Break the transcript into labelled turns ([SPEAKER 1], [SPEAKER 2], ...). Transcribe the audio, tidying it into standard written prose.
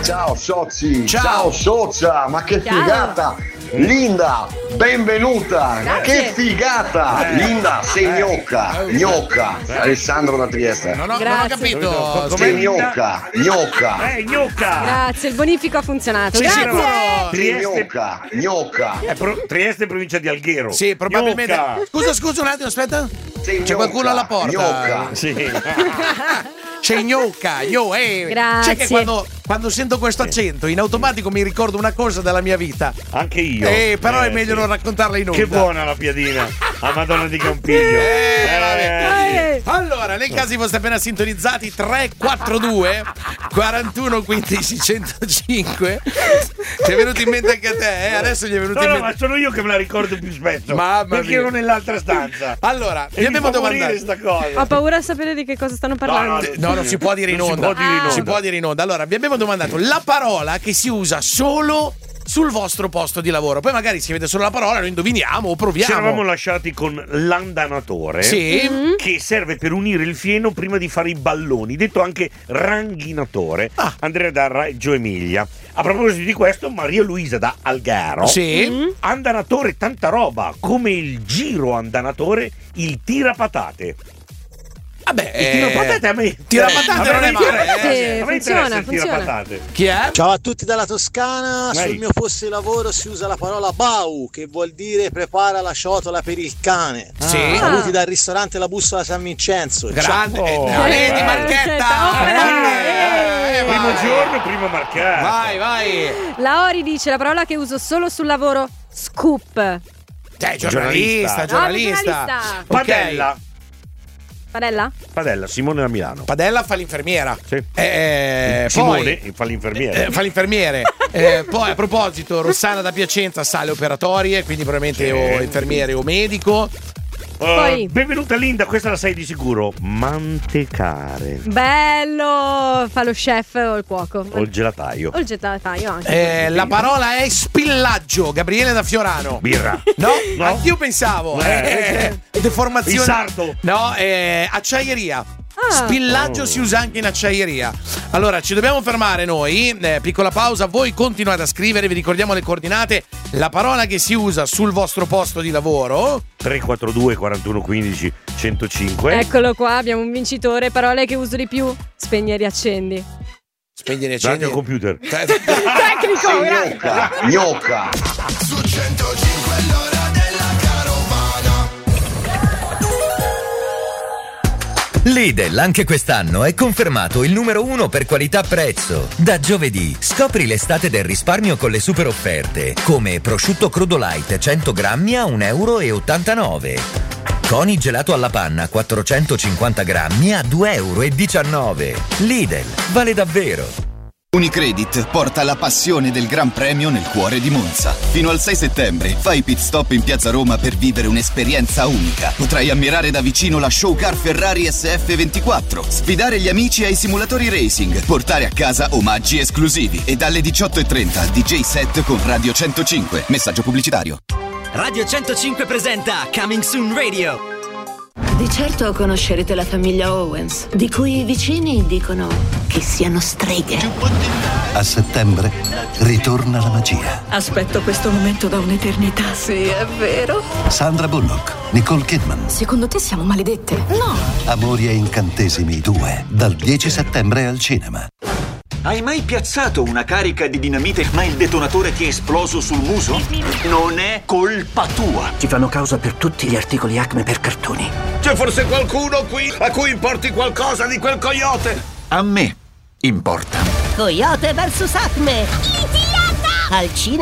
[SPEAKER 1] Ciao soci,
[SPEAKER 2] Ciao.
[SPEAKER 1] ciao socia, ma che figata! Linda, benvenuta! Che figata! Linda, sei gnocca. Alessandro da Trieste.
[SPEAKER 2] Non ho
[SPEAKER 3] Grazie.
[SPEAKER 2] capito.
[SPEAKER 1] Sei gnocca.
[SPEAKER 4] Gnocca.
[SPEAKER 3] Grazie, il bonifico ha funzionato.
[SPEAKER 2] Sì,
[SPEAKER 3] Grazie.
[SPEAKER 2] però-
[SPEAKER 4] Trieste,
[SPEAKER 1] Gnocca.
[SPEAKER 4] Trieste, provincia di Alghero.
[SPEAKER 2] Sì, probabilmente.
[SPEAKER 4] Gnocca.
[SPEAKER 2] Scusa un attimo, aspetta.
[SPEAKER 1] Sei
[SPEAKER 2] C'è qualcuno alla porta.
[SPEAKER 1] Gnocca.
[SPEAKER 4] Sì.
[SPEAKER 2] C'è gnocca.
[SPEAKER 3] Grazie.
[SPEAKER 2] C'è che quando sento questo accento, in automatico mi ricordo una cosa della mia vita.
[SPEAKER 4] Anche io.
[SPEAKER 2] Però è meglio
[SPEAKER 4] sì.
[SPEAKER 2] non raccontarla in onda.
[SPEAKER 4] Che buona la piadina. A Madonna di Campiglio.
[SPEAKER 2] Vabbè. Allora, nel caso vi foste appena sintonizzati, 342 41 15 105. Ti è venuto in mente anche a te, Adesso gli è venuto in
[SPEAKER 4] No,
[SPEAKER 2] mente.
[SPEAKER 4] ma sono io che me la ricordo più spesso.
[SPEAKER 2] Mamma
[SPEAKER 4] perché
[SPEAKER 2] mia.
[SPEAKER 4] ero nell'altra stanza.
[SPEAKER 2] Allora,
[SPEAKER 4] E
[SPEAKER 2] vi
[SPEAKER 4] mi
[SPEAKER 2] abbiamo
[SPEAKER 4] fa morire
[SPEAKER 2] domandato.
[SPEAKER 4] sta cosa.
[SPEAKER 3] Ho paura di sapere di che cosa stanno parlando.
[SPEAKER 2] No, non si può dire in
[SPEAKER 4] Non si
[SPEAKER 2] onda.
[SPEAKER 4] può dire in
[SPEAKER 2] Non si
[SPEAKER 4] onda.
[SPEAKER 2] può dire in onda. Allora, vi abbiamo domandato la parola che si usa solo sul vostro posto di lavoro. Poi magari si vede solo la parola, noi indoviniamo o proviamo.
[SPEAKER 4] Ci eravamo lasciati con l'andanatore.
[SPEAKER 2] Sì.
[SPEAKER 4] Che serve per unire il fieno prima di fare i balloni, detto anche ranghinatore. Andrea da Reggio Emilia. A proposito di questo, Maria Luisa da Alghero.
[SPEAKER 2] Sì.
[SPEAKER 4] Andanatore tanta roba, come il giro andanatore, il tirapatate.
[SPEAKER 2] Vabbè,
[SPEAKER 4] Il tirapatate a me.
[SPEAKER 2] tirapatate non è male.
[SPEAKER 3] Sì,
[SPEAKER 4] A me
[SPEAKER 3] funziona,
[SPEAKER 4] interessa il
[SPEAKER 3] funziona.
[SPEAKER 4] tirapatate.
[SPEAKER 2] Chi è?
[SPEAKER 5] Ciao a tutti dalla Toscana,
[SPEAKER 4] Ehi.
[SPEAKER 5] sul mio posto di lavoro si usa la parola bau, che vuol dire prepara la ciotola per il cane.
[SPEAKER 2] Sì.
[SPEAKER 5] Saluti dal ristorante La Bussola San Vincenzo.
[SPEAKER 2] Grande.
[SPEAKER 4] Ciao.
[SPEAKER 2] Vedi, Marchetta.
[SPEAKER 4] Primo giorno, prima marcato.
[SPEAKER 2] Vai.
[SPEAKER 3] La Ori dice la parola che uso solo sul lavoro: scoop.
[SPEAKER 2] Giornalista.
[SPEAKER 3] giornalista.
[SPEAKER 2] Ok.
[SPEAKER 4] Padella.
[SPEAKER 3] Padella?
[SPEAKER 4] Simone da Milano.
[SPEAKER 2] Padella fa l'infermiera.
[SPEAKER 4] Sì.
[SPEAKER 2] Poi
[SPEAKER 4] Simone fa l'infermiere.
[SPEAKER 2] fa l'infermiere. Poi a proposito, Rossana da Piacenza sa le operatorie, quindi probabilmente o infermiere o medico.
[SPEAKER 3] Poi-
[SPEAKER 4] Benvenuta Linda, questa la sai di sicuro. Mantecare.
[SPEAKER 3] Bello! Fa lo chef o il cuoco.
[SPEAKER 4] O il gelataio.
[SPEAKER 3] O il gelataio anche.
[SPEAKER 2] La parola è spillaggio. Gabriele da Fiorano.
[SPEAKER 4] Birra.
[SPEAKER 2] No?
[SPEAKER 4] No.
[SPEAKER 2] Anch'io pensavo. Deformazione.
[SPEAKER 4] Il sardo.
[SPEAKER 2] No, acciaieria.
[SPEAKER 3] Ah.
[SPEAKER 2] Spillaggio si usa anche in acciaieria. Allora, ci dobbiamo fermare noi. Piccola pausa, voi continuate a scrivere, vi ricordiamo le coordinate. La parola che si usa sul vostro posto di lavoro.
[SPEAKER 4] 342 41 15 105.
[SPEAKER 3] Eccolo qua, abbiamo un vincitore. Parole che uso di più: spegni e riaccendi.
[SPEAKER 2] Spegni e
[SPEAKER 4] Davanti
[SPEAKER 2] accendi.
[SPEAKER 4] al computer.
[SPEAKER 3] Tecnico,
[SPEAKER 1] Sei gnocca.
[SPEAKER 6] Su 105 l'ora della carovana.
[SPEAKER 7] Lidl anche quest'anno è confermato il numero 1 per qualità-prezzo. Da giovedì scopri l'estate del risparmio con le super offerte, come prosciutto crudo light 100 grammi a €1,89 €. Coni gelato alla panna 450 grammi a €2,19 €. Lidl, vale davvero.
[SPEAKER 8] Unicredit porta la passione del Gran Premio nel cuore di Monza. Fino al 6 settembre fai pit stop in Piazza Roma per vivere un'esperienza unica. Potrai ammirare da vicino la show car Ferrari SF24, sfidare gli amici ai simulatori racing, portare a casa omaggi esclusivi e dalle 18:30 DJ set con Radio 105. Messaggio pubblicitario.
[SPEAKER 9] Radio 105 presenta Coming Soon Radio.
[SPEAKER 10] Di certo conoscerete la famiglia Owens, di cui i vicini dicono che siano streghe.
[SPEAKER 11] A settembre ritorna la magia.
[SPEAKER 10] Aspetto questo momento da un'eternità. Sì, è vero.
[SPEAKER 11] Sandra Bullock, Nicole Kidman,
[SPEAKER 10] Secondo te siamo maledette? No.
[SPEAKER 11] Amori e incantesimi 2, dal 10 settembre al cinema.
[SPEAKER 9] Hai mai piazzato una carica di dinamite ma il detonatore ti è esploso sul muso? Non è colpa tua.
[SPEAKER 12] Ti fanno causa per tutti gli articoli Acme per cartoni.
[SPEAKER 9] C'è forse qualcuno qui a cui importi qualcosa di quel coyote?
[SPEAKER 12] A me importa.
[SPEAKER 10] Coyote vs Acme. Al cinema.